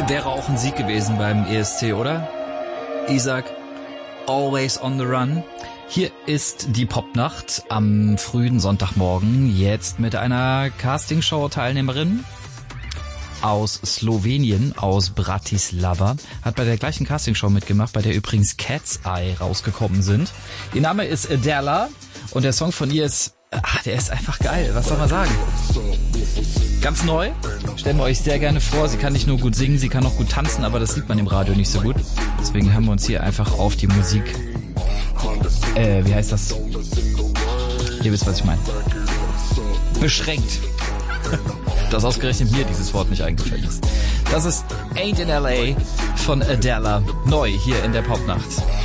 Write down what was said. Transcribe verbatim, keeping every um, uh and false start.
Wäre auch ein Sieg gewesen beim E S C, oder? Isaac, always on the run. Hier ist die Popnacht am frühen Sonntagmorgen, jetzt mit einer Castingshow-Teilnehmerin aus Slowenien, aus Bratislava, hat bei der gleichen Castingshow mitgemacht, bei der übrigens Cat's Eye rausgekommen sind. Ihr Name ist Adela und der Song von ihr ist, ach, der ist einfach geil, was soll man sagen? Ganz neu, stellen wir euch sehr gerne vor, sie kann nicht nur gut singen, sie kann auch gut tanzen, aber das sieht man im Radio nicht so gut. Deswegen haben wir uns hier einfach auf die Musik, äh, wie heißt das? Ihr wisst, was ich meine. Beschränkt. Dass ausgerechnet mir dieses Wort nicht eingefallen ist. Das ist Ain't in L A von Adela, neu hier in der Popnacht.